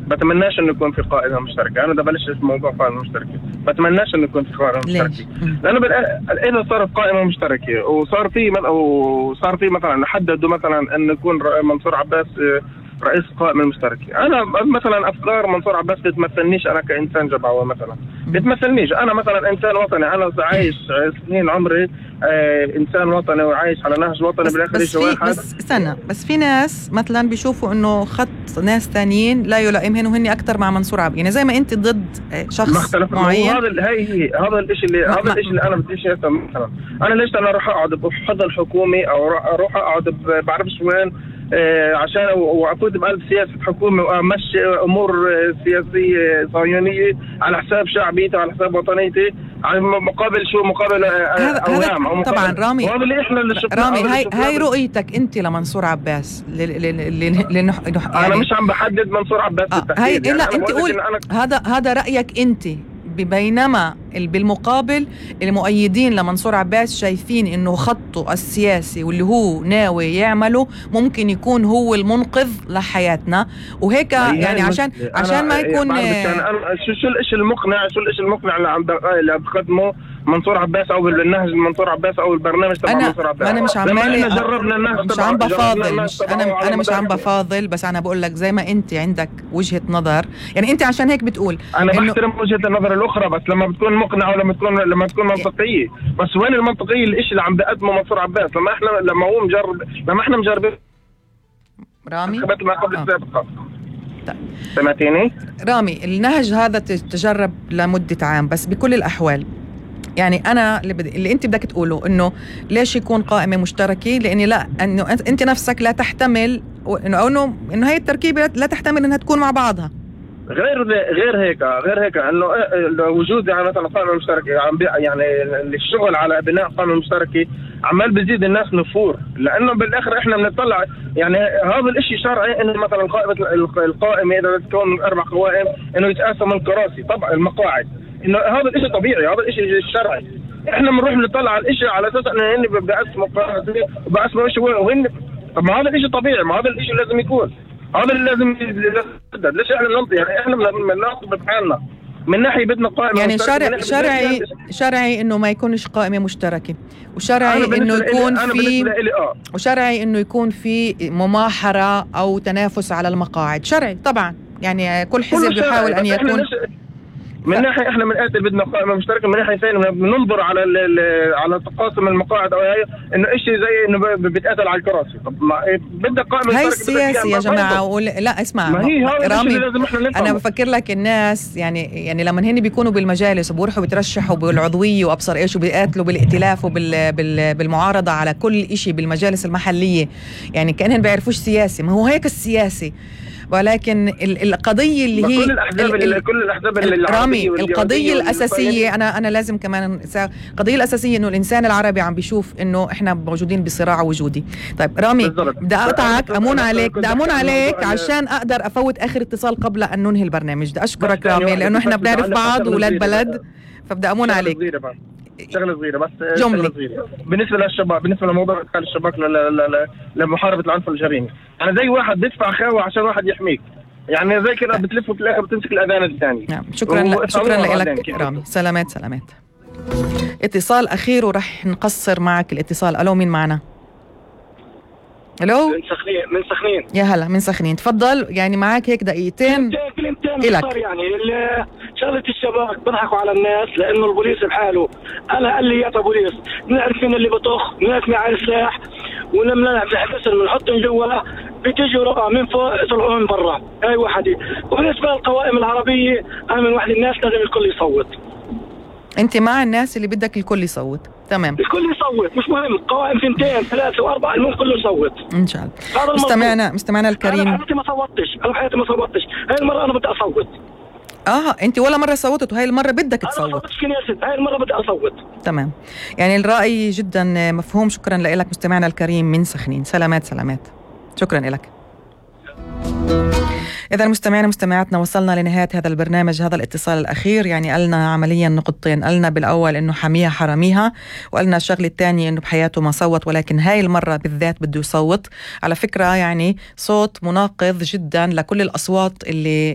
بتمناش انه يكون في قائمه مشتركه. انا ده بلش موضوع قائمه مشتركه، بتمناش انه يكون في قائمه مشتركه، لانه اذا صارت قائمه مشتركه وصار في مثلا حددوا مثلا انه يكون منصور عباس رئيس القائمه المشتركه. انا مثلا افكار منصور عباس بتمثلنيش انا كانسان جبعوي، مثلا بتمثلنيش انا مثلا انسان وطني. انا عايش سنين عمري انسان وطني وعايش على نهج وطني. بالاخر بس واحد بس في ناس مثلا بيشوفوا انه خط ناس ثانيين لا يلائمهن وهن اكثر مع منصور عباس، يعني زي ما انت ضد شخص معين. هذا الشيء اللي انا بديش مثلا. انا ليش انا اروح اقعد بحضن حكومي او اروح اقعد بعرفش وين عشان واقود بقلب سياسه حكومه وامشي امور سياسيه صهيونيه على حساب شعبيتي وعلى حساب وطنيتي، مقابل اوهام. طبعا رامي، وهذا اللي احنا اللي رامي هاي رؤيتك انت لمنصور عباس. انا مش عم بحدد منصور عباس بالتحديد. يعني لا انت قول هذا رايك انت. بينما بالمقابل المؤيدين لمنصور عباس شايفين انه خطه السياسي واللي هو ناوي يعمله ممكن يكون هو المنقذ لحياتنا، وهيك يعني عشان ما يكون شو الاشي المقنع اللي بقدمه منصور عباس او النهج منصور عباس او البرنامج تبع منصور عباس. انا مش عمالي جربنا النهج، مش عم بفاضل، انا مش عم بفاضل، بس انا بقول لك زي ما انت عندك وجهة نظر، يعني انت عشان هيك بتقول انا بحترم وجهة النظر الاخرى، بس لما بتكون مقنعه ولما تكون منطقيه. بس وين المنطقيه الاشي اللي عم بقدمه منصور عباس لما احنا مجربين رامي ما قبل السابقه؟ سمعتيني رامي؟ النهج هذا تجرب لمدة عام، بس بكل الأحوال يعني أنا اللي أنت بدك تقوله إنه ليش يكون قائمة مشتركة، لأني لا إنه أنت نفسك لا تحتمل إنه هاي التركيبة لا تحتمل إنها تكون مع بعضها. غير هيك انه وجود يعني مثلا قائمه مشتركه يعني الشغل على بناء قائمه مشتركه عمال بيزيد الناس نفور، لانه بالاخر احنا بنطلع يعني هذا الشيء شرعي انه مثلا القائمه اذا تكون 4 قوائم انه يتقاسم الكراسي طبعا المقاعد، انه هذا الشيء طبيعي، هذا الشيء الشرعي. احنا بنروح نطلع على الشيء على اساس انه هن بيقسموا كراسي وبقسموا شيء وهن. طب ما هذا الشيء طبيعي، ما هذا الشيء لازم يكون، هذا اللي لازم يتحدد. ليش احنا ننطي؟ يعني احنا بننطي بحالنا من ناحيه بدنا قائمه يعني شرعي انه ما يكونش قائمه مشتركه، وشرعي انه يكون في وشرعي انه يكون في مماحره او تنافس على المقاعد، شرعي طبعا. يعني كل حزب يحاول ان يكون من ناحيه احنا بنقاتل بدنا قائمه مشتركه، من ناحيه ثانيه بننظر على تقاسم المقاعد او هي انه شيء زي انه بيتقاتل على الكراسي. طب ما بدك قائمه مشتركه؟ هاي السياسي يا جماعه. لا اسمع، ما هي رامي انا بفكر لك الناس يعني لما هن بيكونوا بالمجالس وبيروحوا بيترشحوا بالعضويه وابصر ايش وبيقاتلوا بالائتلاف وبالمعارضه على كل شيء بالمجالس المحليه، يعني كانهم بيعرفوش سياسي. ما هو هيك السياسي، ولكن القضية اللي هي كل الأحزاب رامي القضية الأساسية أنا لازم كمان القضية الأساسية إنه الإنسان العربي عم بيشوف إنه إحنا موجودين بصراع وجودي. طيب رامي بدي أقطعك، أمون عليك عشان أقدر أفوت آخر اتصال قبل أن ننهي البرنامج. بدي أشكرك رامي لأنه إحنا بنعرف بعض وولاد بلد، فبدي أمون عليك. شغله صغيره بس جمله صغيره بالنسبه للشباب، بالنسبه لموضوع ادخال الشباب لمحاربه العنف الجريمي. انا زي واحد بيدفع خاوه عشان واحد يحميك، يعني زي كده بتلف وفي الاخر بتمسك الاذان الثاني. نعم شكرا لك رامي. سلامات. اتصال اخير ورح نقصر معك الاتصال. الو مين معنا؟ الو من سخنين. يا هلا من سخنين، تفضل. يعني معك هيك دقيقتين إلك. يعني شغلة الشباب بضحكوا على الناس لأنه البوليس بحاله. أنا قال لي يا بوليس بنعرف مين اللي بطخ، بنعرف مين على سلاح، ولما نلعب نحبسهم بنحطهم جوا بتيجوا رقع من فوق يطلعوا من برا. هاي وحدة. وبالنسبة للقوائم العربية أنا من واحد الناس لازم الكل يصوت. أنت مع الناس اللي بدك الكل يصوت؟ تمام، الكل يصوت، مش مهم قوائم 2 3 و4 المهم كله يصوت إن شاء الله. مستمعنا الكريم، أنا بحياتي ما صوتش. هاي المرة أنا بدي أصوت. انت ولا مره صوتت وهي المره بدك تصوت؟ انا صوتش كنيسة، هاي المره بدي اصوت. تمام، يعني الراي جدا مفهوم. شكرا لك مستمعنا الكريم من سخنين. سلامات. شكرا لك. إذا مستمعينا مستمعاتنا وصلنا لنهاية هذا البرنامج. هذا الاتصال الأخير يعني قلنا عمليا نقطتين. قلنا بالأول إنه حاميها حراميها، وقلنا الشغلة الثانية إنه بحياته ما صوت، ولكن هاي المرة بالذات بده يصوت. على فكرة يعني صوت مناقض جدا لكل الأصوات اللي